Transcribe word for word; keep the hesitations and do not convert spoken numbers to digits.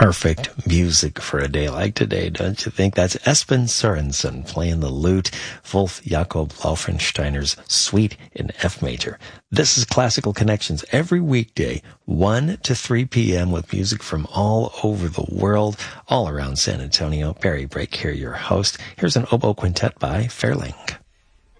perfect music for a day like today, don't you think? That's Espen Sorensen playing the lute, Wolf Jakob Laufensteiner's Suite in F major. This is Classical Connections every weekday, one to three p.m. with music from all over the world, all around San Antonio. Barry Brake here, your host. Here's an oboe quintet by Fairling.